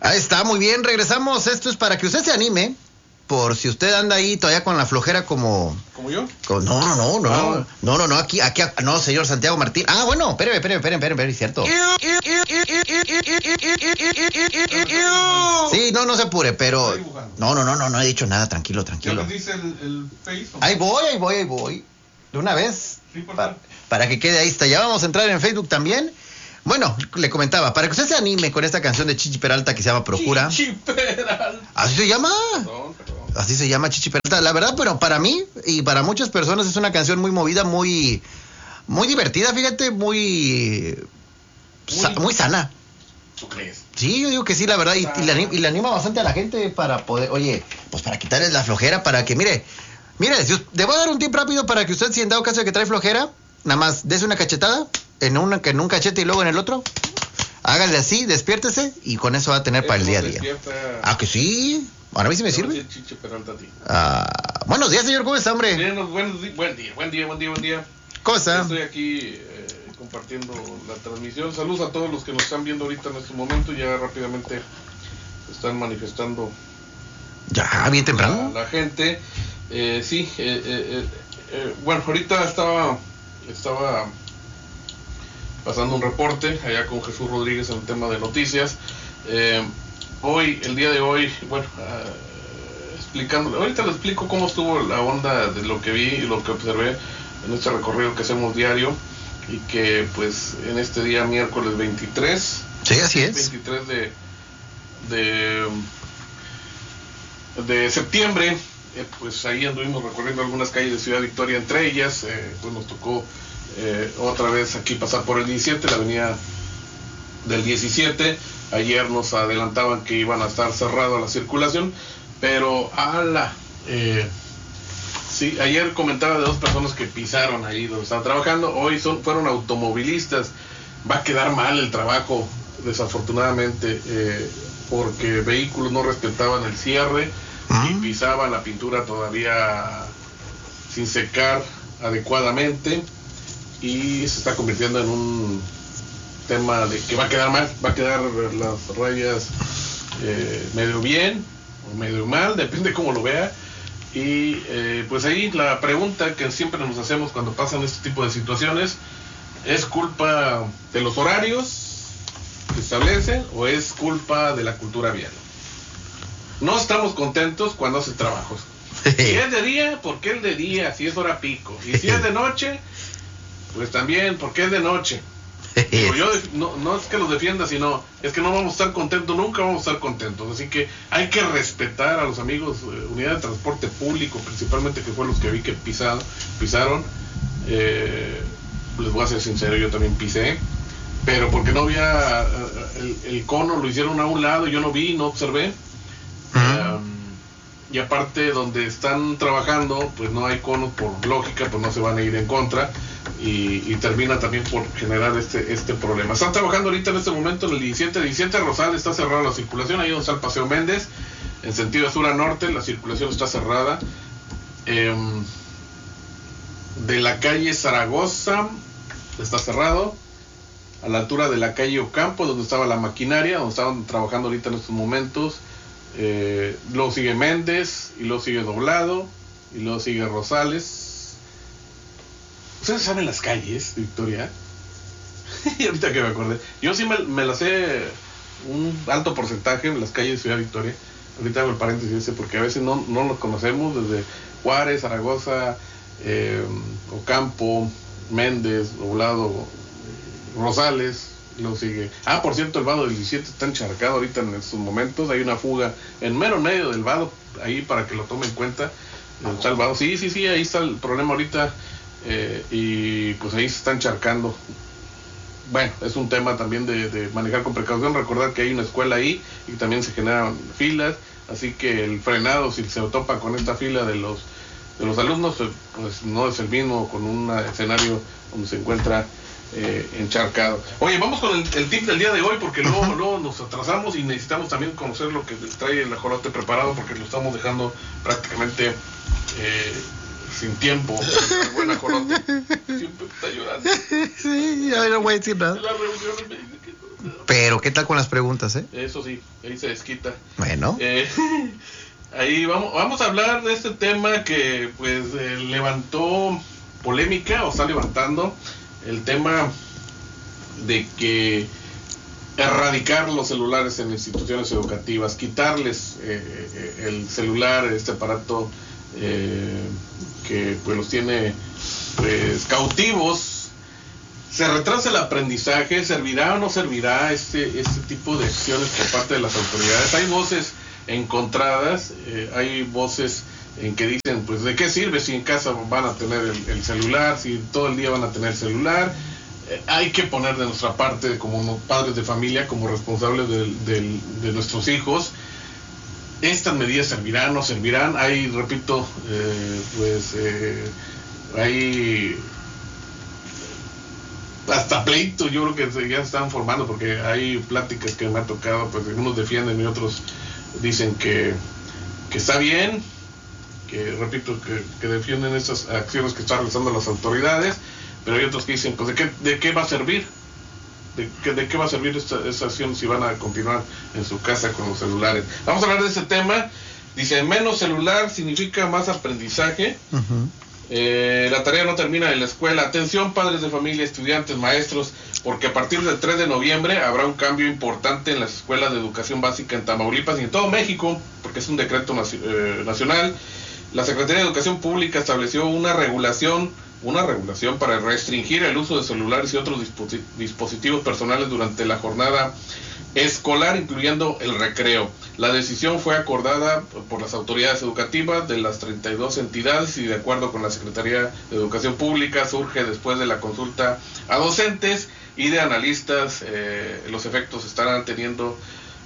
Ahí está, muy bien, regresamos. Esto es para que usted se anime, por si usted anda ahí todavía con la flojera como... ¿Como yo? No, aquí, no, señor Santiago Martín. Ah, bueno, espéreme, es cierto. Sí, no se apure, pero... No he dicho nada, tranquilo. ¿Qué dice el Facebook? Ahí voy. De una vez, Sí, para que quede ahí está. Ya vamos a entrar en Facebook también. Bueno, le comentaba, para que usted se anime con esta canción de Chichi Peralta que se llama Procura. Chichi Peralta. ¿Así se llama? Perdón. Así se llama Chichi Peralta. La verdad, pero para mí y para muchas personas es una canción muy movida, muy divertida, fíjate, muy sana. ¿Tú crees? Sí, yo digo que sí, la verdad, y le anima bastante a la gente para poder, pues para quitarles la flojera, para que, mire, le voy a dar un tip rápido para que usted, si en dado caso de que trae flojera, nada más dese una cachetada en un cachete y luego en el otro. Hágale así, despiértese y con eso va a tener para el día a día. Ah, que sí. Bueno, a mí sí me sirve. Chichi Peralta a ti. Buenos días, señor. ¿Cómo está, hombre? Bien, buen día. ¿Cómo está? Estoy aquí compartiendo la transmisión. Saludos a todos los que nos están viendo ahorita en este momento. Ya rápidamente se están manifestando. Ya, bien temprano. La gente. Bueno, ahorita estaba pasando un reporte allá con Jesús Rodríguez en el tema de noticias. El día de hoy, explicándole, ahorita le explico cómo estuvo la onda de lo que vi y lo que observé en este recorrido que hacemos diario, y que pues en este día miércoles 23. Sí, así es. 23 de septiembre, pues ahí anduvimos recorriendo algunas calles de Ciudad Victoria, entre ellas, pues nos tocó otra vez aquí pasar por el 17, la avenida del 17. Ayer nos adelantaban que iban a estar cerrada la circulación, pero sí, ayer comentaba de dos personas que pisaron ahí donde estaban trabajando. Hoy fueron automovilistas. Va a quedar mal el trabajo, desafortunadamente, porque vehículos no respetaban el cierre y pisaban la pintura todavía sin secar adecuadamente, y se está convirtiendo en un tema de que va a quedar mal, va a quedar las rayas medio bien o medio mal, depende cómo lo vea. Y pues ahí la pregunta que siempre nos hacemos cuando pasan este tipo de situaciones: ¿es culpa de los horarios que establecen o es culpa de la cultura vial? No estamos contentos cuando hace trabajos. Si es de día, ¿por qué es de día? Si es hora pico. Y si es de noche, pues también, ¿por qué es de noche? Digo, yo no es que los defienda, sino es que no vamos a estar contentos, nunca vamos a estar contentos. Así que hay que respetar a los amigos, unidad de transporte público principalmente, que fue los que vi que pisaron. Les voy a ser sincero, yo también pisé, pero porque no había el cono, lo hicieron a un lado, yo no vi, no observé. Y aparte, donde están trabajando, pues no hay conos, por lógica, pues no se van a ir en contra, y termina también por generar este problema. Están trabajando ahorita en este momento en el 17 Rosal, está cerrada la circulación, ahí donde está el Paseo Méndez, en sentido de sur a norte, la circulación está cerrada. De la calle Zaragoza está cerrado, a la altura de la calle Ocampo, donde estaba la maquinaria, donde estaban trabajando ahorita en estos momentos. Luego sigue Méndez, y luego sigue Doblado, y luego sigue Rosales. ¿Ustedes saben las calles, Victoria? Y ahorita que me acordé, yo sí me las sé un alto porcentaje en las calles de Ciudad Victoria. Ahorita hago el paréntesis porque a veces no los conocemos, desde Juárez, Zaragoza, Ocampo, Méndez, Doblado, Rosales. Luego sigue. Por cierto, el vado del 17 está encharcado ahorita en estos momentos. Hay una fuga en mero medio del vado, ahí para que lo tomen en cuenta. Está el vado. Sí, ahí está el problema ahorita. Y pues ahí se está encharcando. Bueno, es un tema también de manejar con precaución. Recordar que hay una escuela ahí y también se generan filas. Así que el frenado, si se topa con esta fila de los alumnos, pues no es el mismo con un escenario donde se encuentra encharcado. Oye, vamos con el tip del día de hoy, porque luego nos atrasamos y necesitamos también conocer lo que trae el ajolote preparado, porque lo estamos dejando prácticamente sin tiempo. El buen ajolote siempre está llorando. Sí, ya no voy a decir nada. En las reuniones me dice que Pero ¿qué tal con las preguntas, Eso sí, ahí se desquita. Bueno. Ahí vamos a hablar de este tema que pues levantó polémica, o está levantando el tema de que erradicar los celulares en instituciones educativas, quitarles el celular, este aparato que pues los tiene pues cautivos. ¿Se retrasa el aprendizaje? ¿Servirá o no servirá este tipo de acciones por parte de las autoridades? Hay voces encontradas, hay voces en que dicen, pues, ¿de qué sirve si en casa van a tener el celular, si todo el día van a tener celular? Hay que poner de nuestra parte como padres de familia, como responsables de nuestros hijos. ¿Estas medidas servirán o no servirán? Hay, repito, hay hasta pleito, yo creo que ya se están formando, porque hay pláticas que me han tocado, pues algunos defienden y otros dicen que está bien, que repito, que defienden estas acciones que están realizando las autoridades, pero hay otros que dicen, pues ¿de qué va a servir? ¿De qué va a servir esta acción si van a continuar en su casa con los celulares? Vamos a hablar de ese tema. Dice, menos celular significa más aprendizaje. Uh-huh. La tarea no termina en la escuela. Atención, padres de familia, estudiantes, maestros, porque a partir del 3 de noviembre habrá un cambio importante en las escuelas de educación básica en Tamaulipas y en todo México, porque es un decreto nacional. La Secretaría de Educación Pública estableció una regulación para restringir el uso de celulares y otros dispositivos personales durante la jornada escolar, incluyendo el recreo. La decisión fue acordada por las autoridades educativas de las 32 entidades y de acuerdo con la Secretaría de Educación Pública surge después de la consulta a docentes y de analistas. Los efectos estarán teniendo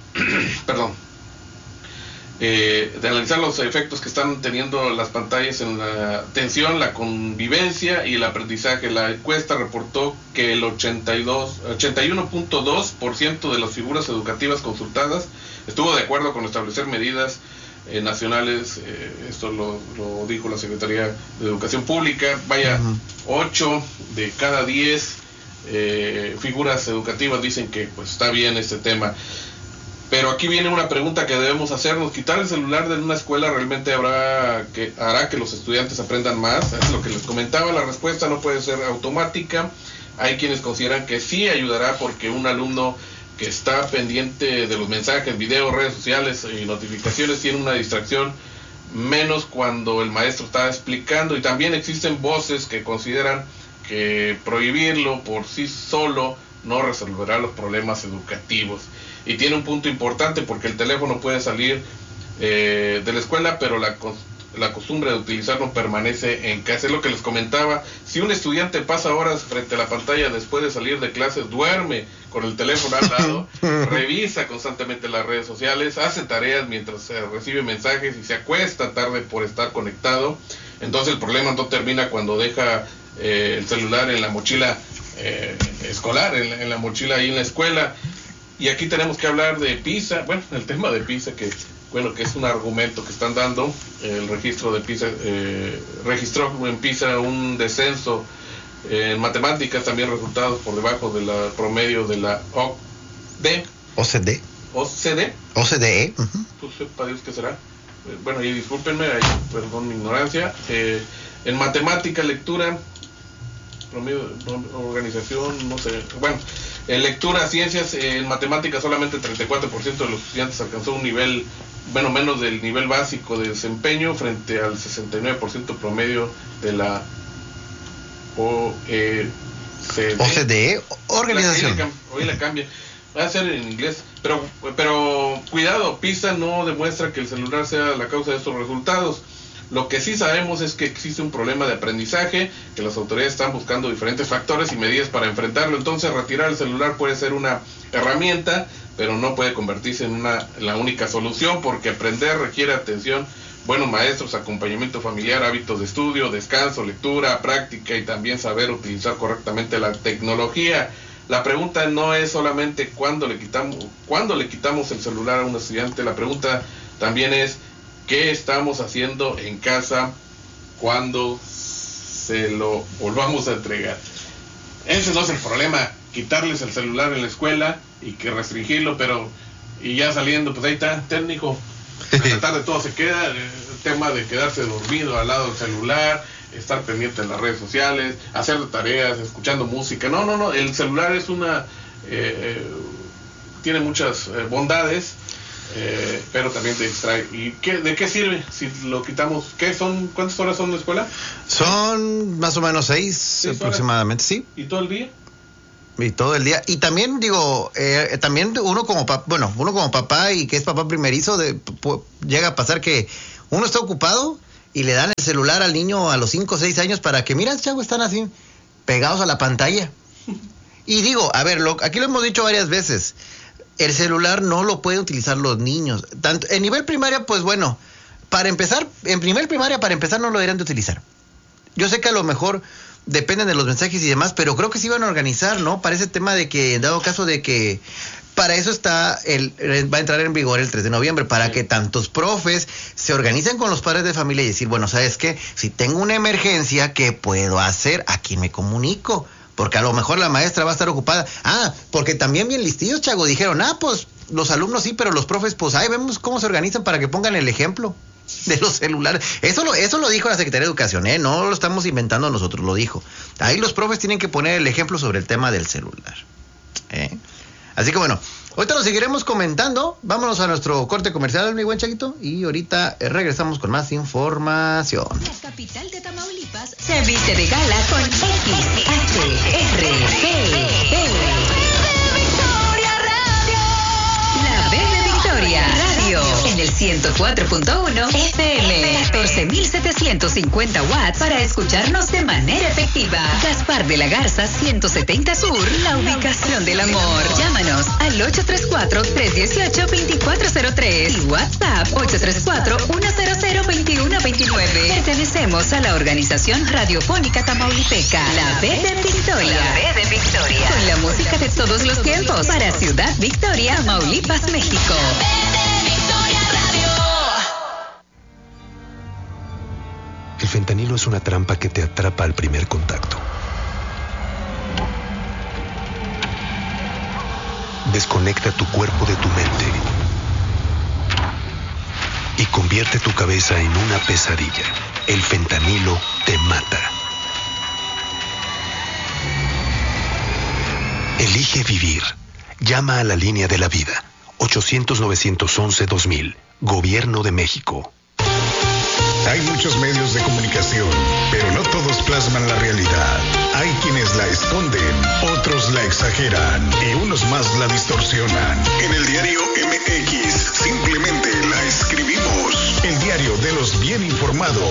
de analizar los efectos que están teniendo las pantallas en la atención, la convivencia y el aprendizaje. La encuesta reportó que el 81.2% de las figuras educativas consultadas estuvo de acuerdo con establecer medidas nacionales. Esto lo dijo la Secretaría de Educación Pública. Vaya, 8 de cada 10 figuras educativas dicen que pues está bien este tema. Pero aquí viene una pregunta que debemos hacernos. ¿Quitar el celular de una escuela realmente hará que los estudiantes aprendan más? Es lo que les comentaba. La respuesta no puede ser automática. Hay quienes consideran que sí ayudará, porque un alumno que está pendiente de los mensajes, videos, redes sociales y notificaciones tiene una distracción menos cuando el maestro está explicando. Y también existen voces que consideran que prohibirlo por sí solo no resolverá los problemas educativos. Y tiene un punto importante, porque el teléfono puede salir de la escuela, pero la costumbre de utilizarlo permanece en casa. Es lo que les comentaba. Si un estudiante pasa horas frente a la pantalla después de salir de clases, duerme con el teléfono al lado, revisa constantemente las redes sociales, hace tareas mientras recibe mensajes y se acuesta tarde por estar conectado, entonces el problema no termina cuando deja el celular en la mochila escolar, en la mochila ahí en la escuela. Y aquí tenemos que hablar de PISA, bueno, el tema de PISA, que es un argumento que están dando. El registro de PISA registró en PISA un descenso en matemáticas, también resultados por debajo del promedio de la OCDE. OCDE. Uh-huh. Pues sepa Dios qué será. Bueno, y discúlpenme, perdón mi ignorancia. En matemática, lectura, promedio, organización, no sé, bueno, en lectura, ciencias, en matemáticas solamente el 34% de los estudiantes alcanzó un nivel, bueno, menos del nivel básico de desempeño, frente al 69% promedio de la OCDE, organización. Hoy la cambia, va a ser en inglés, pero cuidado, PISA no demuestra que el celular sea la causa de estos resultados. Lo que sí sabemos es que existe un problema de aprendizaje, que las autoridades están buscando diferentes factores y medidas para enfrentarlo. Entonces, retirar el celular puede ser una herramienta, pero no puede convertirse en la única solución, porque aprender requiere atención, buenos maestros, acompañamiento familiar, hábitos de estudio, descanso, lectura, práctica y también saber utilizar correctamente la tecnología. La pregunta no es solamente cuándo le quitamos el celular a un estudiante, la pregunta también es ¿qué estamos haciendo en casa cuando se lo volvamos a entregar? Ese no es el problema, quitarles el celular en la escuela y que restringirlo, pero y ya saliendo, pues ahí está, técnico. En la tarde todo se queda, el tema de quedarse dormido al lado del celular, estar pendiente en las redes sociales, hacer tareas, escuchando música. No, el celular es tiene muchas bondades, pero también te distrae. ¿Y de qué sirve si lo quitamos? ¿Cuántas horas son en la escuela? Son más o menos 6 aproximadamente, sí. ¿Y todo el día? Y todo el día. Y también digo, también uno como papá y que es papá primerizo, llega a pasar que uno está ocupado y le dan el celular al niño a los 5 o 6 años para que, mira, chavo, están así, pegados a la pantalla. Y digo, a ver, aquí lo hemos dicho varias veces, el celular no lo pueden utilizar los niños. Tanto en nivel primaria, pues bueno, para empezar, en nivel primaria, para empezar no lo deberían de utilizar. Yo sé que a lo mejor dependen de los mensajes y demás, pero creo que sí van a organizar, ¿no? Para ese tema de que, en dado caso de que, para eso va a entrar en vigor el 3 de noviembre, para que tantos profes se organicen con los padres de familia y decir, bueno, ¿sabes qué? Si tengo una emergencia, ¿qué puedo hacer? ¿A quién me comunico? Porque a lo mejor la maestra va a estar ocupada. Porque también bien listillos, Chago, dijeron, pues los alumnos sí, pero los profes, pues ahí vemos cómo se organizan para que pongan el ejemplo de los celulares. Eso lo dijo la Secretaría de Educación, no lo estamos inventando nosotros, lo dijo. Ahí los profes tienen que poner el ejemplo sobre el tema del celular. Así que bueno, ahorita lo seguiremos comentando. Vámonos a nuestro corte comercial, mi buen Chaguito, y ahorita regresamos con más información. La capital de Tamaulipas se viste de gala con XHRGB. La B de Victoria Radio en el 104.1 FM, 14,750 watts para escucharnos de manera efectiva. Gaspar de la Garza 170 Sur, la ubicación del amor. Llámanos al 834-318-2403 y WhatsApp 834-100-2129. Pertenecemos a la organización radiofónica tamaulipeca, la B de Victoria. La B de Victoria. Con la música de todos los tiempos para Ciudad Victoria, Tamaulipas, México. El fentanilo es una trampa que te atrapa al primer contacto. Desconecta tu cuerpo de tu mente y convierte tu cabeza en una pesadilla. El fentanilo te mata. Elige vivir. Llama a la línea de la vida. 800-911-2000. Gobierno de México. Hay muchos medios de comunicación, pero no todos plasman la realidad. Hay quienes la esconden, otros la exageran y unos más la distorsionan. En el diario MX simplemente la escribimos. El diario de los bien informados.